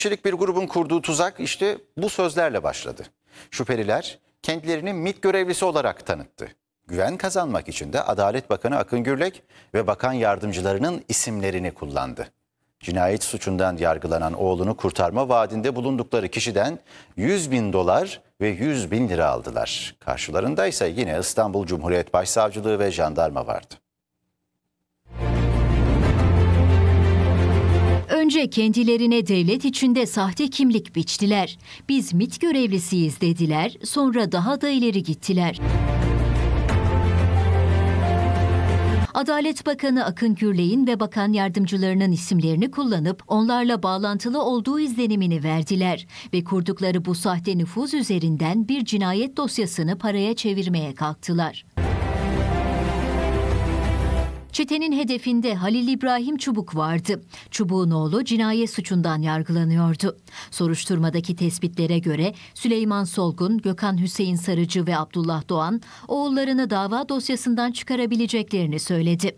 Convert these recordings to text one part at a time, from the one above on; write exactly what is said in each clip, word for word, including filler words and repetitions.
kişilik bir grubun kurduğu tuzak işte bu sözlerle başladı. Şüpheliler kendilerini MİT görevlisi olarak tanıttı. Güven kazanmak için de Adalet Bakanı Akın Gürlek ve bakan yardımcılarının isimlerini kullandı. Cinayet suçundan yargılanan oğlunu kurtarma vaadinde bulundukları kişiden yüz bin dolar ve yüz bin lira aldılar. Karşılarında ise yine İstanbul Cumhuriyet Başsavcılığı ve jandarma vardı. Önce kendilerine devlet içinde sahte kimlik biçtiler. Biz MİT görevlisiyiz dediler, sonra daha da ileri gittiler. Adalet Bakanı Akın Gürlek'in ve bakan yardımcılarının isimlerini kullanıp onlarla bağlantılı olduğu izlenimini verdiler ve kurdukları bu sahte nüfuz üzerinden bir cinayet dosyasını paraya çevirmeye kalktılar. Çetenin hedefinde Halil İbrahim Çubuk vardı. Çubuk'un oğlu cinayet suçundan yargılanıyordu. Soruşturmadaki tespitlere göre Süleyman Solgun, Gökhan Hüseyin Sarıcı ve Abdullah Doğan oğullarını dava dosyasından çıkarabileceklerini söyledi.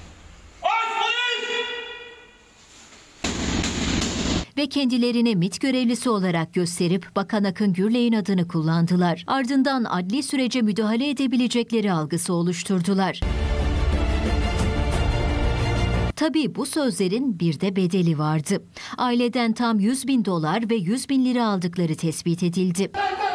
Ve kendilerini MİT görevlisi olarak gösterip Bakan Akın Gürlek'in adını kullandılar. Ardından adli sürece müdahale edebilecekleri algısı oluşturdular. Tabii bu sözlerin bir de bedeli vardı. Aileden tam yüz bin dolar ve yüz bin lira aldıkları tespit edildi.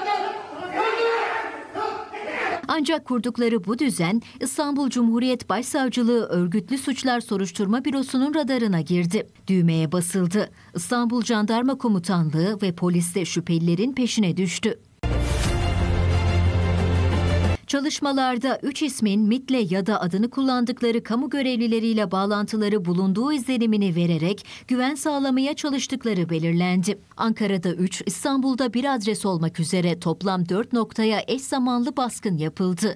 Ancak kurdukları bu düzen İstanbul Cumhuriyet Başsavcılığı Örgütlü Suçlar Soruşturma Bürosu'nun radarına girdi. Düğmeye basıldı. İstanbul Jandarma Komutanlığı ve polis de şüphelilerin peşine düştü. Çalışmalarda üç ismin MİT'le ya da adını kullandıkları kamu görevlileriyle bağlantıları bulunduğu izlenimini vererek güven sağlamaya çalıştıkları belirlendi. Ankara'da üç, İstanbul'da bir adres olmak üzere toplam dört noktaya eş zamanlı baskın yapıldı.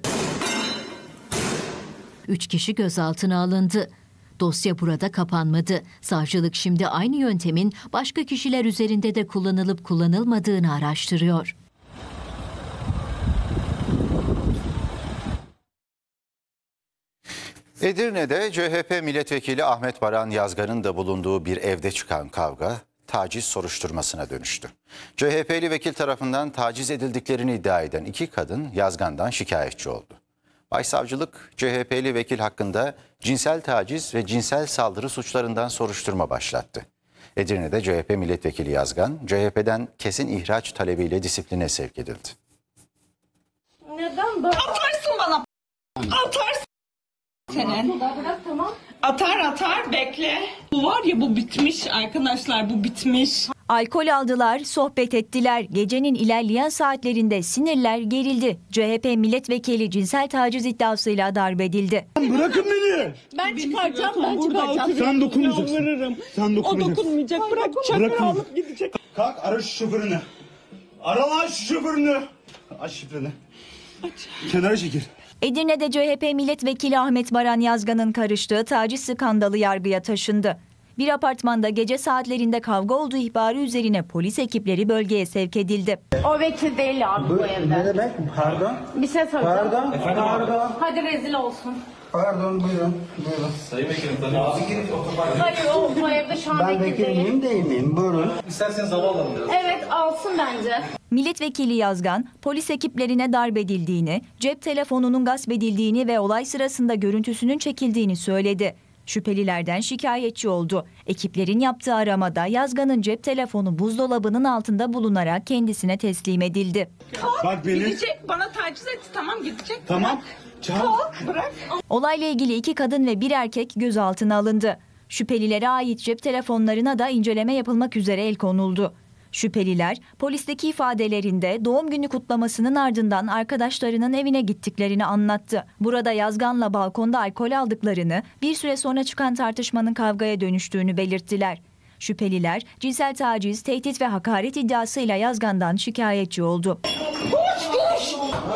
Üç kişi gözaltına alındı. Dosya burada kapanmadı. Savcılık şimdi aynı yöntemin başka kişiler üzerinde de kullanılıp kullanılmadığını araştırıyor. Edirne'de C H P milletvekili Ahmet Baran Yazgan'ın da bulunduğu bir evde çıkan kavga taciz soruşturmasına dönüştü. C H P'li vekil tarafından taciz edildiklerini iddia eden iki kadın Yazgan'dan şikayetçi oldu. Başsavcılık C H P'li vekil hakkında cinsel taciz ve cinsel saldırı suçlarından soruşturma başlattı. Edirne'de C H P milletvekili Yazgan, C H P'den kesin ihraç talebiyle disipline sevk edildi. Neden böyle? Atarsın bana. Atarsın. Senin. Atar atar bekle. Bu var ya, bu bitmiş arkadaşlar, bu bitmiş. Alkol aldılar, sohbet ettiler. Gecenin ilerleyen saatlerinde sinirler gerildi. C H P milletvekili cinsel taciz iddiasıyla darp edildi. Bırakın beni. Ben çıkaracağım, ben çıkaracağım. Sen dokunmayacaksın. Sen O dokunmayacaksın. dokunmayacak, bırak çakır alıp gidecek. Kalk, ara şu şoförünü. Ara lan şu şoförünü. Aç şifreni. Kenara çekil. Edirne'de C H P milletvekili Ahmet Baran Yazgan'ın karıştığı taciz skandalı yargıya taşındı. Bir apartmanda gece saatlerinde kavga olduğu ihbarı üzerine polis ekipleri bölgeye sevk edildi. O vekil değil abi bu, bu evde. Ne demek? Pardon. Bir şey söyleyeceğim. Pardon. Efendim? Pardon. Hadi rezil olsun. Pardon, buyurun. Buyurun. Sayın Vekilim, tabii. Girin otoparka. Hayır, o bu evde şu an Ben vekil vekil değil. miyim değil miyim? Buyurun. İsterseniz hava alalım biraz. Evet, alsın bence. Milletvekili Yazgan, polis ekiplerine darp edildiğini, cep telefonunun gasp edildiğini ve olay sırasında görüntüsünün çekildiğini söyledi. Şüphelilerden şikayetçi oldu. Ekiplerin yaptığı aramada Yazgan'ın cep telefonu buzdolabının altında bulunarak kendisine teslim edildi. Bak beni. Gidecek, bana taciz etti, tamam gidecek. Tamam. Çal. Bırak. Olayla ilgili iki kadın ve bir erkek gözaltına alındı. Şüphelilere ait cep telefonlarına da inceleme yapılmak üzere el konuldu. Şüpheliler polisteki ifadelerinde doğum günü kutlamasının ardından arkadaşlarının evine gittiklerini anlattı. Burada Yazgan'la balkonda alkol aldıklarını, bir süre sonra çıkan tartışmanın kavgaya dönüştüğünü belirttiler. Şüpheliler cinsel taciz, tehdit ve hakaret iddiasıyla Yazgan'dan şikayetçi oldu. Koş koş.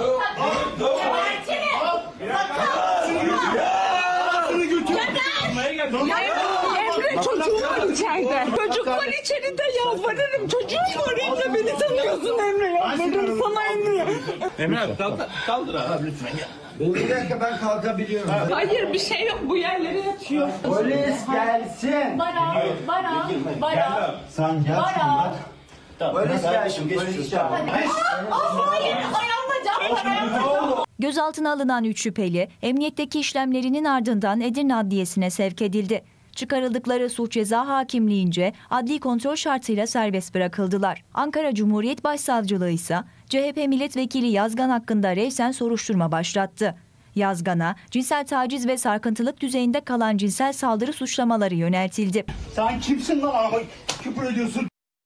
Emre, çocuğum var içeride. Çocuk var içeride, yalvarırım. Çocuğum var Emre, beni tanıyorsun Emre, yalvarırım sana Emre. Emre abi kaldır, kaldır abi lütfen ya. Bir dakika ben kalkabiliyorum. Hayır bir şey yok, bu yerlere yatıyor. Polis gelsin. Baran, Baran, Baran. Sen gel Baran. şunlar. Polis gelsin. Polis gelsin. Hayır, ayağımda can var, ayağımda. Gözaltına alınan üç şüpheli emniyetteki işlemlerinin ardından Edirne Adliyesi'ne sevk edildi. Çıkarıldıkları suç ceza hakimliğince adli kontrol şartıyla serbest bırakıldılar. Ankara Cumhuriyet Başsavcılığı ise C H P milletvekili Yazgan hakkında revsen soruşturma başlattı. Yazgan'a cinsel taciz ve sarkıntılık düzeyinde kalan cinsel saldırı suçlamaları yöneltildi. Sen kimsin lan araba küfür ediyorsun?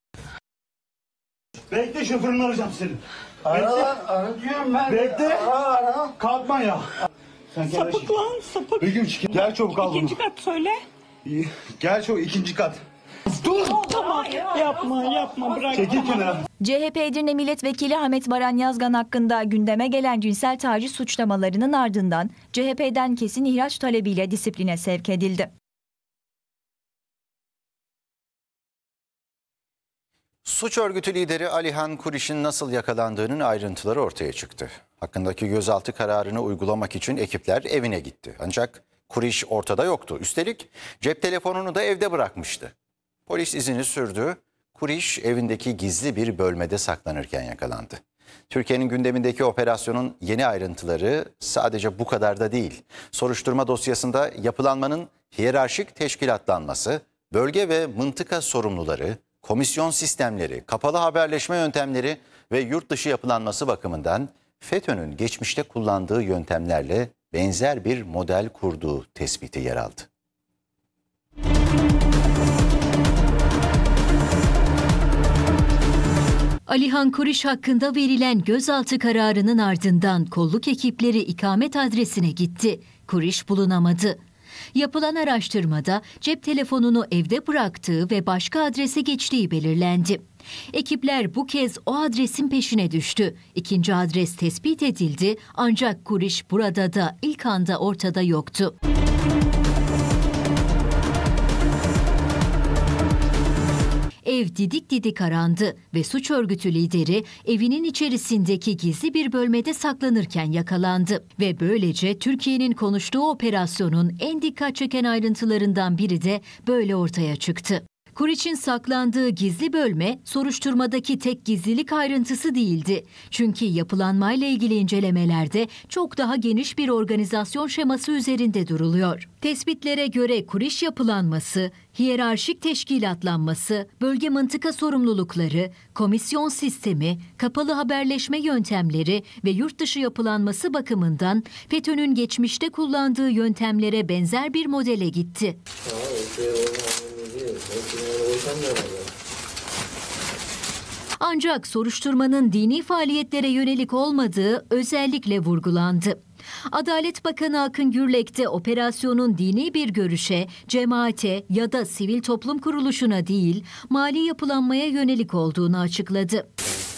Bekle şoförünü arayacağım senin. Ara lan. Ara diyorum ben. Bekle. Ara ara. Kalkma ya. Sen gel. Sapık lan, sapık. Begüm çık. Gel çabuk al bunu. İkinci kat söyle. İyi. Gel çabuk ikinci kat. Dur. Tamam, yapma, yapma, bırak. Çekil kenara. C H P Edirne Milletvekili Ahmet Baran Yazgan hakkında gündeme gelen cinsel taciz suçlamalarının ardından C H P'den kesin ihraç talebiyle disipline sevk edildi. Suç örgütü lideri Alihan Kuriş'in nasıl yakalandığının ayrıntıları ortaya çıktı. Hakkındaki gözaltı kararını uygulamak için ekipler evine gitti. Ancak Kuriş ortada yoktu. Üstelik cep telefonunu da evde bırakmıştı. Polis izini sürdü. Kuriş evindeki gizli bir bölmede saklanırken yakalandı. Türkiye'nin gündemindeki operasyonun yeni ayrıntıları sadece bu kadar da değil. Soruşturma dosyasında yapılanmanın hiyerarşik teşkilatlanması, bölge ve mıntıka sorumluları, komisyon sistemleri, kapalı haberleşme yöntemleri ve yurt dışı yapılanması bakımından FETÖ'nün geçmişte kullandığı yöntemlerle benzer bir model kurduğu tespiti yer aldı. Alihan Kuriş hakkında verilen gözaltı kararının ardından kolluk ekipleri ikamet adresine gitti. Kuriş bulunamadı. Yapılan araştırmada cep telefonunu evde bıraktığı ve başka adrese geçtiği belirlendi. Ekipler bu kez o adresin peşine düştü. İkinci adres tespit edildi ancak Kuriş burada da ilk anda ortada yoktu. Ev didik didik arandı ve suç örgütü lideri evinin içerisindeki gizli bir bölmede saklanırken yakalandı. Ve böylece Türkiye'nin konuştuğu operasyonun en dikkat çeken ayrıntılarından biri de böyle ortaya çıktı. Kuriç'in saklandığı gizli bölme soruşturmadaki tek gizlilik ayrıntısı değildi. Çünkü yapılanmayla ilgili incelemelerde çok daha geniş bir organizasyon şeması üzerinde duruluyor. Tespitlere göre Kuriç yapılanması, hiyerarşik teşkilatlanması, bölge mıntıka sorumlulukları, komisyon sistemi, kapalı haberleşme yöntemleri ve yurt dışı yapılanması bakımından FETÖ'nün geçmişte kullandığı yöntemlere benzer bir modele gitti. Ancak soruşturmanın dini faaliyetlere yönelik olmadığı özellikle vurgulandı. Adalet Bakanı Akın Gürlek de operasyonun dini bir görüşe, cemaate ya da sivil toplum kuruluşuna değil, mali yapılanmaya yönelik olduğunu açıkladı.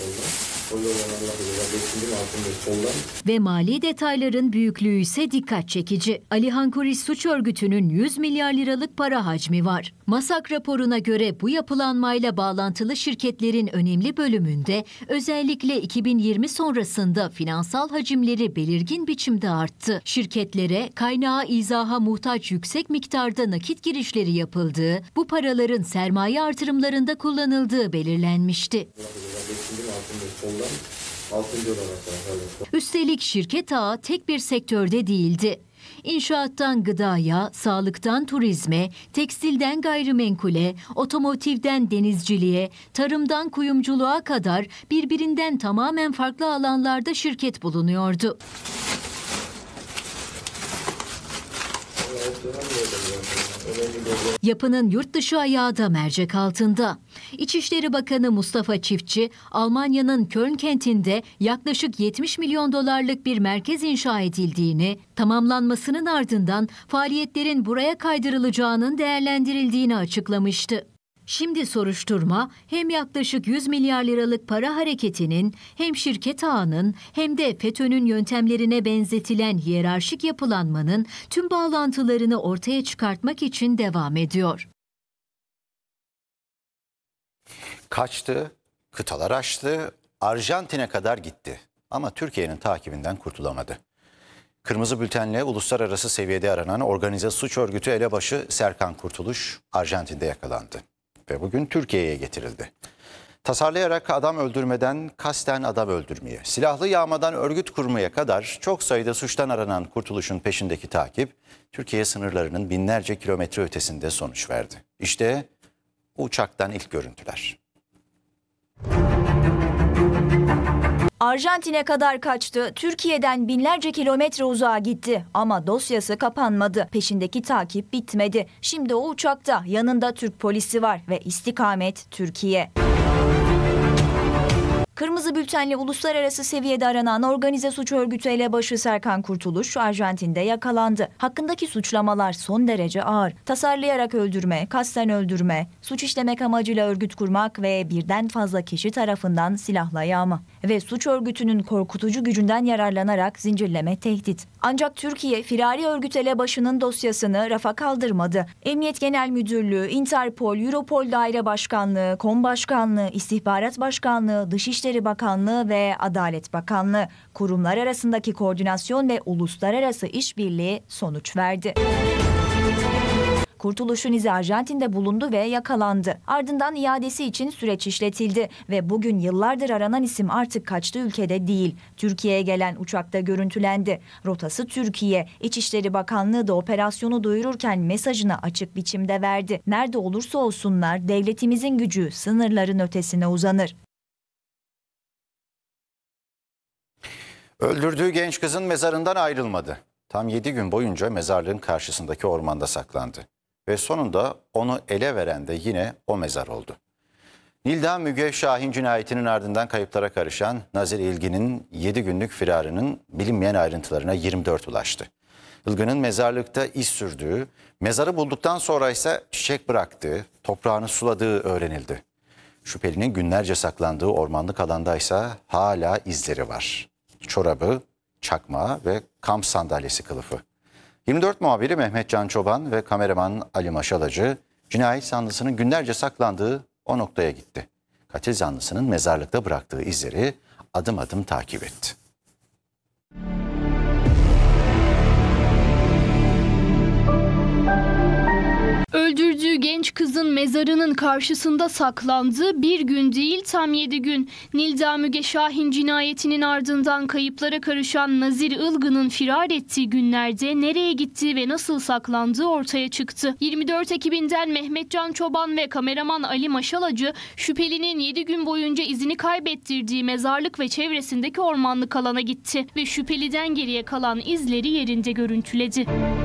Ve mali detayların büyüklüğü ise dikkat çekici. Alihan Kuriş suç örgütünün yüz milyar liralık para hacmi var. MASAK raporuna göre bu yapılanmayla bağlantılı şirketlerin önemli bölümünde özellikle iki bin yirmi sonrasında finansal hacimleri belirgin biçimde arttı. Şirketlere kaynağı izaha muhtaç yüksek miktarda nakit girişleri yapıldığı, bu paraların sermaye artırımlarında kullanıldığı belirlenmişti. Üstelik şirket ağı tek bir sektörde değildi. İnşaattan gıdaya, sağlıktan turizme, tekstilden gayrimenkule, otomotivden denizciliğe, tarımdan kuyumculuğa kadar birbirinden tamamen farklı alanlarda şirket bulunuyordu. Yapının yurt dışı ayağı da mercek altında. İçişleri Bakanı Mustafa Çiftçi, Almanya'nın Köln kentinde yaklaşık yetmiş milyon dolarlık bir merkez inşa edildiğini, tamamlanmasının ardından faaliyetlerin buraya kaydırılacağının değerlendirildiğini açıklamıştı. Şimdi soruşturma hem yaklaşık yüz milyar liralık para hareketinin hem şirket ağının hem de FETÖ'nün yöntemlerine benzetilen hiyerarşik yapılanmanın tüm bağlantılarını ortaya çıkartmak için devam ediyor. Kaçtı, kıtalar aştı, Arjantin'e kadar gitti ama Türkiye'nin takibinden kurtulamadı. Kırmızı bültenle uluslararası seviyede aranan organize suç örgütü elebaşı Serkan Kurtuluş Arjantin'de yakalandı ve bugün Türkiye'ye getirildi. Tasarlayarak adam öldürmeden kasten adam öldürmeye, silahlı yağmadan örgüt kurmaya kadar çok sayıda suçtan aranan Kurtuluş'un peşindeki takip, Türkiye sınırlarının binlerce kilometre ötesinde sonuç verdi. İşte uçaktan ilk görüntüler. Arjantin'e kadar kaçtı, Türkiye'den binlerce kilometre uzağa gitti ama dosyası kapanmadı. Peşindeki takip bitmedi. Şimdi o uçakta, yanında Türk polisi var ve istikamet Türkiye. Kırmızı bültenle uluslararası seviyede aranan organize suç örgütü elebaşı Serkan Kurtuluş Arjantin'de yakalandı. Hakkındaki suçlamalar son derece ağır. Tasarlayarak öldürme, kasten öldürme, suç işlemek amacıyla örgüt kurmak ve birden fazla kişi tarafından silahla yağma. Ve suç örgütünün korkutucu gücünden yararlanarak zincirleme tehdit. Ancak Türkiye, firari örgüt elebaşının dosyasını rafa kaldırmadı. Emniyet Genel Müdürlüğü, Interpol, Europol Daire Başkanlığı, Kom Başkanlığı, İstihbarat Başkanlığı, Dışişleri Bakanlığı ve Adalet Bakanlığı kurumlar arasındaki koordinasyon ve uluslararası işbirliği sonuç verdi. Kurtuluş'un izi Arjantin'de bulundu ve yakalandı. Ardından iadesi için süreç işletildi ve bugün yıllardır aranan isim artık kaçtığı ülkede değil, Türkiye'ye gelen uçakta görüntülendi. Rotası Türkiye. İçişleri Bakanlığı da operasyonu duyururken mesajını açık biçimde verdi. Nerede olursa olsunlar devletimizin gücü sınırların ötesine uzanır. Öldürdüğü genç kızın mezarından ayrılmadı. Tam yedi gün boyunca mezarlığın karşısındaki ormanda saklandı. Ve sonunda onu ele veren de yine o mezar oldu. Nilda Müge Şahin cinayetinin ardından kayıplara karışan Nazir İlgin'in yedi günlük firarının bilinmeyen ayrıntılarına yirmi dört ulaştı. Ilgın'ın mezarlıkta iz sürdüğü, mezarı bulduktan sonra ise çiçek bıraktığı, toprağını suladığı öğrenildi. Şüphelinin günlerce saklandığı ormanlık alanda ise hala izleri var. Çorabı, çakmağı ve kamp sandalyesi kılıfı. yirmi dört muhabiri Mehmet Can Çoban ve kameraman Ali Maşalacı cinayet zanlısının günlerce saklandığı o noktaya gitti. Katil zanlısının mezarlıkta bıraktığı izleri adım adım takip etti. Öldürdüğü genç kızın mezarının karşısında saklandı. Bir gün değil tam yedi gün. Nilda Müge Şahin cinayetinin ardından kayıplara karışan Nazir Ilgın'ın firar ettiği günlerde nereye gittiği ve nasıl saklandığı ortaya çıktı. yirmi dört ekibinden Mehmet Can Çoban ve kameraman Ali Maşalacı şüphelinin yedi gün boyunca izini kaybettirdiği mezarlık ve çevresindeki ormanlık alana gitti ve şüpheliden geriye kalan izleri yerinde görüntüledi.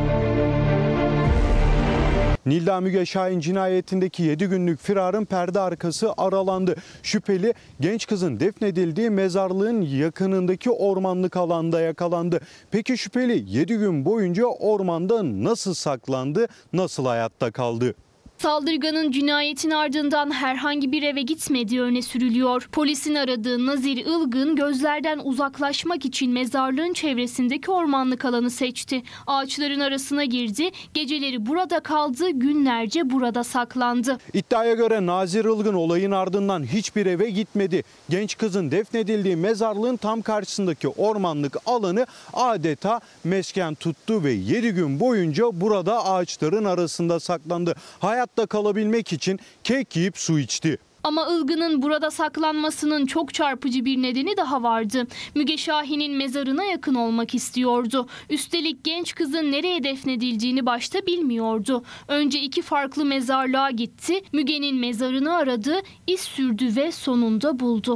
Nilda Müge Şahin cinayetindeki yedi günlük firarın perde arkası aralandı. Şüpheli genç kızın defnedildiği mezarlığın yakınındaki ormanlık alanda yakalandı. Peki şüpheli yedi gün boyunca ormanda nasıl saklandı, nasıl hayatta kaldı? Saldırganın cinayetin ardından herhangi bir eve gitmediği öne sürülüyor. Polisin aradığı Nazir Ilgın gözlerden uzaklaşmak için mezarlığın çevresindeki ormanlık alanı seçti. Ağaçların arasına girdi, geceleri burada kaldı, günlerce burada saklandı. İddiaya göre Nazir Ilgın olayın ardından hiçbir eve gitmedi. Genç kızın defnedildiği mezarlığın tam karşısındaki ormanlık alanı adeta mesken tuttu ve yedi gün boyunca burada ağaçların arasında saklandı. Hayatta kalabilmek için kek yiyip su içti. Ama Ilgın'ın burada saklanmasının çok çarpıcı bir nedeni daha vardı. Müge Şahin'in mezarına yakın olmak istiyordu. Üstelik genç kızın nereye defnedildiğini başta bilmiyordu. Önce iki farklı mezarlığa gitti, Müge'nin mezarını aradı, iz sürdü ve sonunda buldu.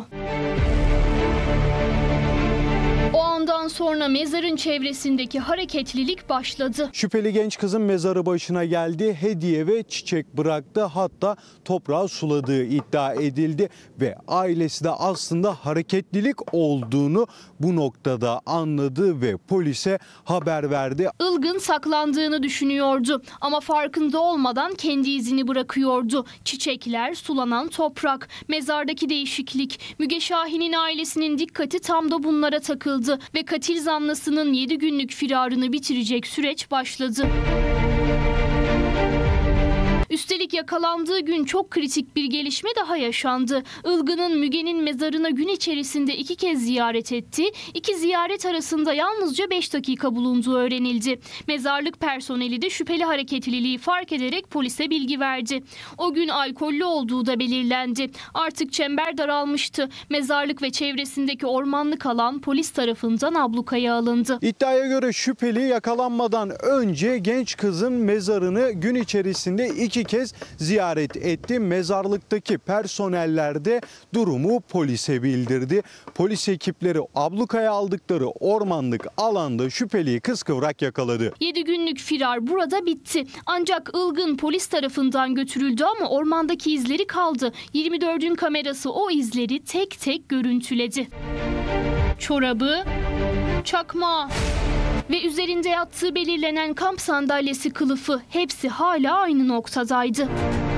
O andan sonra mezarın çevresindeki hareketlilik başladı. Şüpheli genç kızın mezarı başına geldi, hediye ve çiçek bıraktı, hatta toprağı suladığı iddia edildi ve ailesi de aslında hareketlilik olduğunu bu noktada anladı ve polise haber verdi. Ilgın saklandığını düşünüyordu ama farkında olmadan kendi izini bırakıyordu. Çiçekler, sulanan toprak, mezardaki değişiklik. Müge Şahin'in ailesinin dikkati tam da bunlara takıldı ve katil zanlısının yedi günlük firarını bitirecek süreç başladı. Üstelik yakalandığı gün çok kritik bir gelişme daha yaşandı. Ilgın'ın Müge'nin mezarına gün içerisinde iki kez ziyaret etti. İki ziyaret arasında yalnızca beş dakika bulunduğu öğrenildi. Mezarlık personeli de şüpheli hareketliliği fark ederek polise bilgi verdi. O gün alkollü olduğu da belirlendi. Artık çember daralmıştı. Mezarlık ve çevresindeki ormanlık alan polis tarafından ablukaya alındı. İddiaya göre şüpheli yakalanmadan önce genç kızın mezarını gün içerisinde iki kez ziyaret etti. Mezarlıktaki personeller de durumu polise bildirdi. Polis ekipleri ablukaya aldıkları ormanlık alanda şüpheliyi kıskıvrak yakaladı. yedi günlük firar burada bitti. Ancak Ilgın polis tarafından götürüldü ama ormandaki izleri kaldı. yirmi dördün kamerası o izleri tek tek görüntüledi. Çorabı, çakmağı ve üzerinde yattığı belirlenen kamp sandalyesi kılıfı hepsi hala aynı noktadaydı.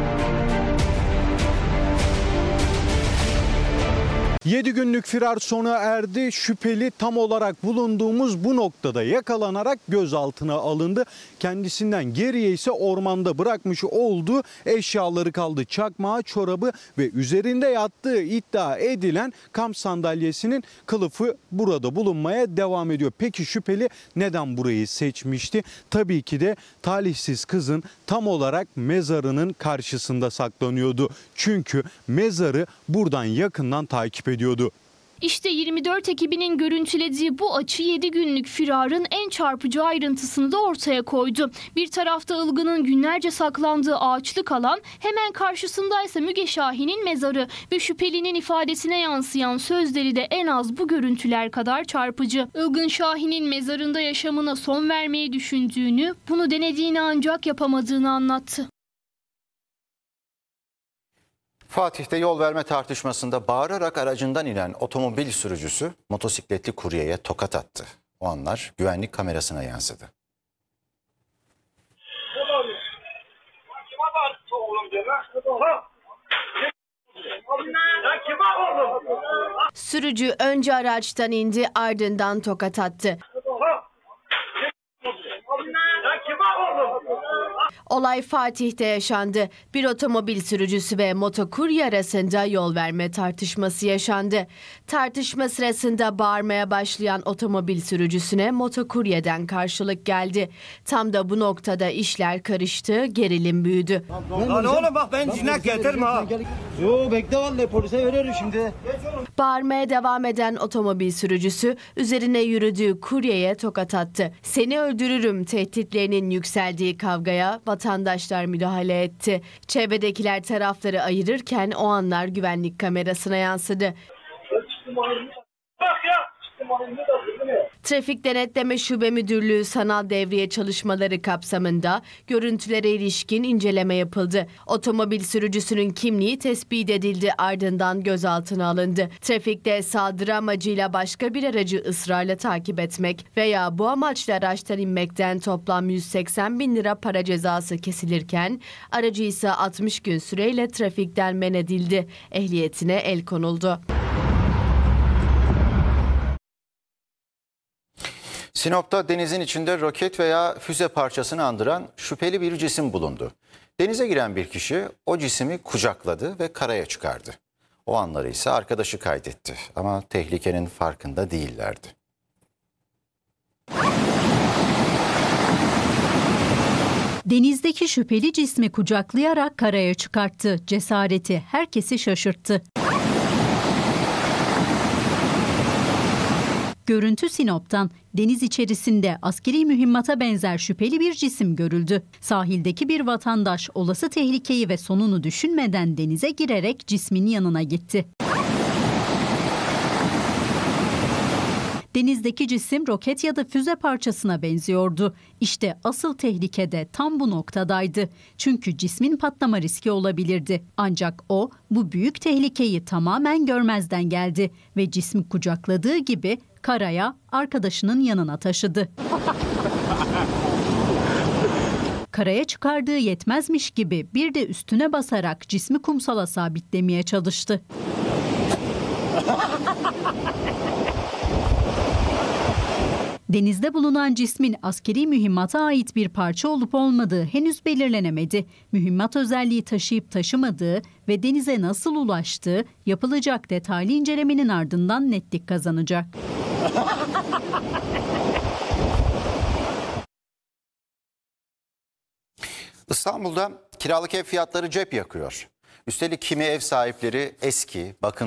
yedi günlük firar sona erdi. Şüpheli tam olarak bulunduğumuz bu noktada yakalanarak gözaltına alındı. Kendisinden geriye ise ormanda bırakmış olduğu eşyaları kaldı. Çakmağı, çorabı ve üzerinde yattığı iddia edilen kamp sandalyesinin kılıfı burada bulunmaya devam ediyor. Peki şüpheli neden burayı seçmişti? Tabii ki de talihsiz kızın tam olarak mezarının karşısında saklanıyordu. Çünkü mezarı buradan yakından takip ediyordu. İşte yirmi dört ekibinin görüntülediği bu açı yedi günlük firarın en çarpıcı ayrıntısını da ortaya koydu. Bir tarafta Ilgın'ın günlerce saklandığı ağaçlık alan, hemen karşısındaysa Müge Şahin'in mezarı ve şüphelinin ifadesine yansıyan sözleri de en az bu görüntüler kadar çarpıcı. Ilgın Şahin'in mezarında yaşamına son vermeyi düşündüğünü, bunu denediğini ancak yapamadığını anlattı. Fatih'te yol verme tartışmasında bağırarak aracından inen otomobil sürücüsü motosikletli kuryeye tokat attı. O anlar güvenlik kamerasına yansıdı. Sürücü önce araçtan indi, ardından tokat attı. Olay Fatih'te yaşandı. Bir otomobil sürücüsü ve motokurye arasında yol verme tartışması yaşandı. Tartışma sırasında bağırmaya başlayan otomobil sürücüsüne motokuryeden karşılık geldi. Tam da bu noktada işler karıştı, gerilim büyüdü. Lan oğlum bak ben cinak getirme ha. Yo bekle vallahi polise veririm şimdi. Bağırmaya devam eden otomobil sürücüsü üzerine yürüdüğü kuryeye tokat attı. Seni öldürürüm tehditlerinin yükseldiği kavgaya vatandaşlar müdahale etti. Çevredekiler tarafları ayırırken o anlar güvenlik kamerasına yansıdı. Trafik Denetleme Şube Müdürlüğü sanal devriye çalışmaları kapsamında görüntülere ilişkin inceleme yapıldı. Otomobil sürücüsünün kimliği tespit edildi, ardından gözaltına alındı. Trafikte saldırı amacıyla başka bir aracı ısrarla takip etmek veya bu amaçla araçtan inmekten toplam yüz seksen bin lira para cezası kesilirken aracı ise altmış gün süreyle trafikten men edildi. Ehliyetine el konuldu. Sinop'ta denizin içinde roket veya füze parçasını andıran şüpheli bir cisim bulundu. Denize giren bir kişi o cisimi kucakladı ve karaya çıkardı. O anları ise arkadaşı kaydetti ama tehlikenin farkında değillerdi. Denizdeki şüpheli cismi kucaklayarak karaya çıkarttı. Cesareti herkesi şaşırttı. Görüntü Sinop'tan. Deniz içerisinde askeri mühimmata benzer şüpheli bir cisim görüldü. Sahildeki bir vatandaş olası tehlikeyi ve sonunu düşünmeden denize girerek cismin yanına gitti. Denizdeki cisim roket ya da füze parçasına benziyordu. İşte asıl tehlike de tam bu noktadaydı. Çünkü cismin patlama riski olabilirdi. Ancak o bu büyük tehlikeyi tamamen görmezden geldi ve cismi kucakladığı gibi karaya arkadaşının yanına taşıdı. Karaya çıkardığı yetmezmiş gibi bir de üstüne basarak cismi kumsala sabitlemeye çalıştı. Denizde bulunan cismin askeri mühimmata ait bir parça olup olmadığı henüz belirlenemedi. Mühimmat özelliği taşıyıp taşımadığı ve denize nasıl ulaştığı yapılacak detaylı incelemenin ardından netlik kazanacak. İstanbul'da kiralık ev fiyatları cep yakıyor. Üstelik kimi ev sahipleri eski, bakım